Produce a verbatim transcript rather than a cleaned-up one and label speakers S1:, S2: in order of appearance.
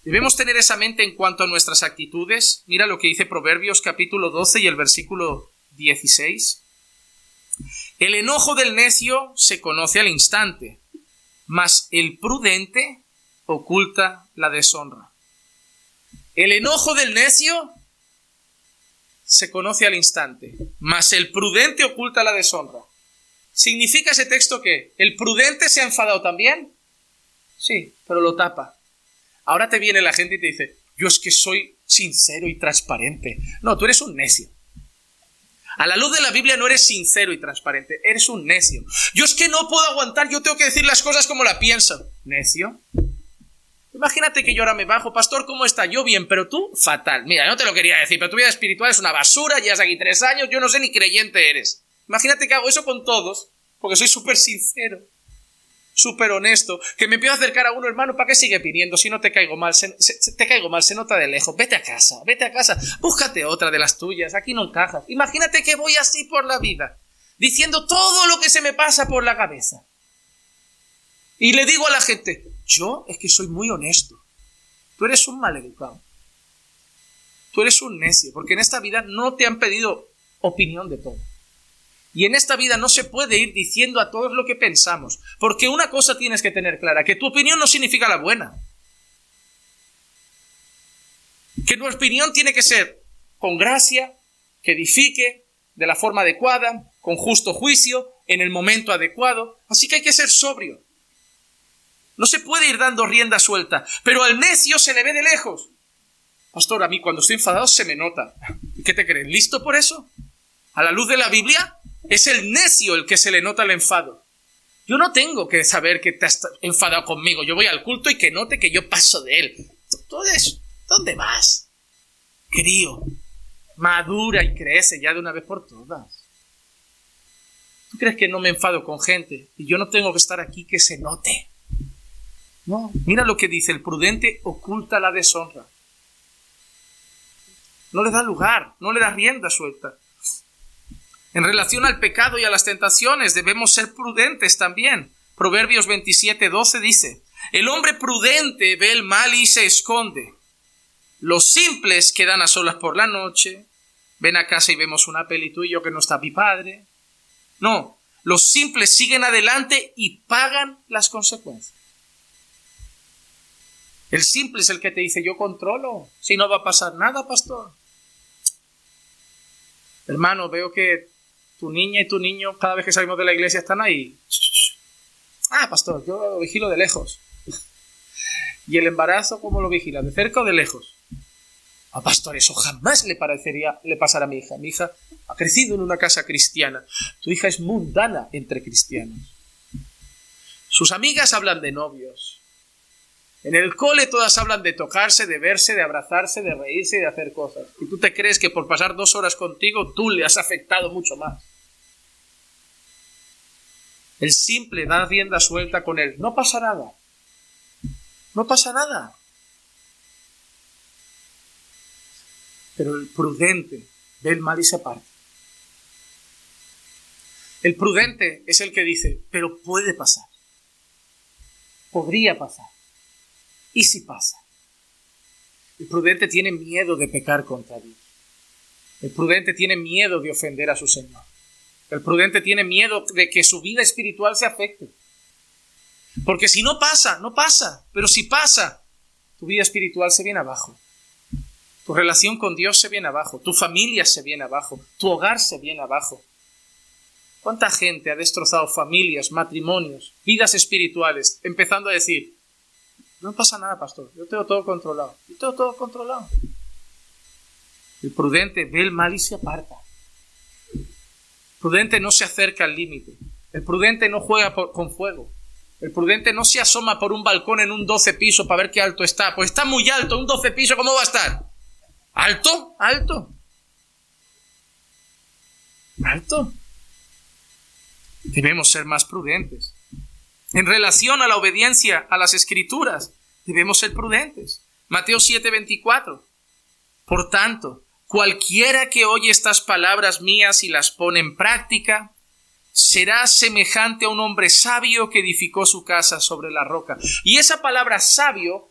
S1: Debemos tener esa mente en cuanto a nuestras actitudes. Mira lo que dice Proverbios capítulo doce y el versículo dieciséis. El enojo del necio se conoce al instante, mas el prudente oculta la deshonra. El enojo del necio se conoce al instante, mas el prudente oculta la deshonra. ¿Significa ese texto que el prudente se ha enfadado también? Sí, pero lo tapa. Ahora te viene la gente y te dice, yo es que soy sincero y transparente. No, tú eres un necio. A la luz de la Biblia no eres sincero y transparente, eres un necio. Yo es que no puedo aguantar, yo tengo que decir las cosas como la pienso. ¿Necio? Imagínate que yo ahora me bajo, pastor, ¿cómo está? Yo bien, pero tú, fatal. Mira, no te lo quería decir, pero tu vida espiritual es una basura, llevas aquí tres años, yo no sé ni creyente eres. Imagínate que hago eso con todos, porque soy súper sincero, súper honesto, que me empiezo a acercar a uno, hermano, ¿para qué sigue pidiendo? Si no te caigo mal, se, se, te caigo mal, se nota de lejos, vete a casa, vete a casa, búscate otra de las tuyas, aquí no encajas. Imagínate que voy así por la vida, diciendo todo lo que se me pasa por la cabeza. Y le digo a la gente, yo es que soy muy honesto, tú eres un maleducado, tú eres un necio, porque en esta vida no te han pedido opinión de todo. Y en esta vida no se puede ir diciendo a todos lo que pensamos, porque una cosa tienes que tener clara, que tu opinión no significa la buena. Que tu opinión tiene que ser con gracia, que edifique, de la forma adecuada, con justo juicio, en el momento adecuado. Así que hay que ser sobrio. No se puede ir dando rienda suelta, pero al necio se le ve de lejos. Pastor, a mí cuando estoy enfadado se me nota. ¿Qué te crees? ¿Listo por eso? A la luz de la Biblia, es el necio el que se le nota el enfado. Yo no tengo que saber que te has enfadado conmigo. Yo voy al culto y que note que yo paso de él. Todo eso, ¿dónde vas? Crío, madura y crece ya de una vez por todas. ¿Tú crees que no me enfado con gente y yo no tengo que estar aquí que se note? No, mira lo que dice, el prudente oculta la deshonra. No le da lugar, no le da rienda suelta. En relación al pecado y a las tentaciones debemos ser prudentes también. Proverbios veintisiete doce dice, el hombre prudente ve el mal y se esconde. Los simples quedan a solas por la noche, ven a casa y vemos una peli tú y yo que no está mi padre. No, los simples siguen adelante y pagan las consecuencias. El simple es el que te dice, yo controlo, si no va a pasar nada, pastor. Hermano, veo que tu niña y tu niño, cada vez que salimos de la iglesia, están ahí. Ah, pastor, yo lo vigilo de lejos. ¿Y el embarazo cómo lo vigila? ¿De cerca o de lejos? Ah, pastor, eso jamás le parecería, le pasará a mi hija. Mi hija ha crecido en una casa cristiana. Tu hija es mundana entre cristianos. Sus amigas hablan de novios. En el cole todas hablan de tocarse, de verse, de abrazarse, de reírse y de hacer cosas. Y tú te crees que por pasar dos horas contigo tú le has afectado mucho más. El simple da rienda suelta con él. No pasa nada. No pasa nada. Pero el prudente ve el mal y se aparta. El prudente es el que dice, pero puede pasar. Podría pasar. ¿Y si pasa? El prudente tiene miedo de pecar contra Dios. El prudente tiene miedo de ofender a su Señor. El prudente tiene miedo de que su vida espiritual se afecte. Porque si no pasa, no pasa. Pero si pasa, tu vida espiritual se viene abajo. Tu relación con Dios se viene abajo. Tu familia se viene abajo. Tu hogar se viene abajo. ¿Cuánta gente ha destrozado familias, matrimonios, vidas espirituales, empezando a decir, no pasa nada, pastor, yo tengo todo controlado. Yo tengo todo controlado. El prudente ve el mal y se aparta. El prudente no se acerca al límite. El prudente no juega por, con fuego. El prudente no se asoma por un balcón en un doce piso para ver qué alto está. Pues está muy alto, un doce piso, ¿cómo va a estar? ¿Alto? ¿Alto? ¿Alto? Debemos ser más prudentes. En relación a la obediencia a las Escrituras, debemos ser prudentes. Mateo siete veinticuatro. Por tanto, cualquiera que oye estas palabras mías y las pone en práctica, será semejante a un hombre sabio que edificó su casa sobre la roca. Y esa palabra sabio